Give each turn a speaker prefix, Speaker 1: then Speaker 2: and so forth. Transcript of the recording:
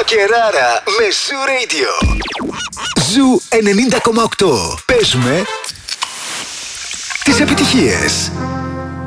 Speaker 1: Μακεράρα με Ζου Radio. Ζου 90,8. Παίζουμε τις επιτυχίες.